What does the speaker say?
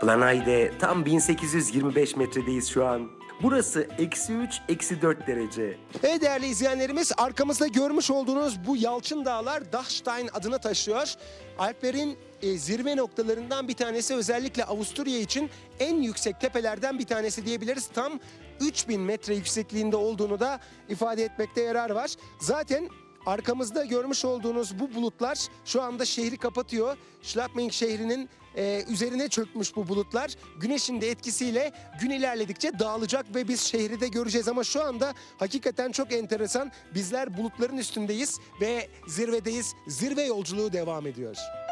Lanay'de tam 1825 metredeyiz şu an. Burası -3, -4 derece. Evet değerli izleyenlerimiz, arkamızda görmüş olduğunuz bu yalçın dağlar Dachstein adını taşıyor. Alplerin zirve noktalarından bir tanesi, özellikle Avusturya için en yüksek tepelerden bir tanesi diyebiliriz. Tam 3000 metre yüksekliğinde olduğunu da ifade etmekte yarar var. Zaten arkamızda görmüş olduğunuz bu bulutlar şu anda şehri kapatıyor. Schladming şehrinin üzerine çökmüş bu bulutlar. Güneşin de etkisiyle gün ilerledikçe dağılacak ve biz şehri de göreceğiz. Ama şu anda hakikaten çok enteresan. Bizler bulutların üstündeyiz ve zirvedeyiz. Zirve yolculuğu devam ediyor.